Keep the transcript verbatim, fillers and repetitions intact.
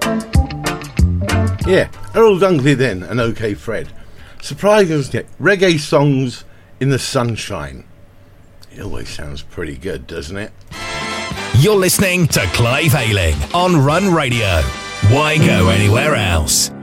Yeah, Errol Dunkley then, and OK Fred. Surprisingly, reggae songs in the sunshine. It always sounds pretty good, doesn't it? You're listening to Clive Ayling on Run Radio. Why go anywhere else?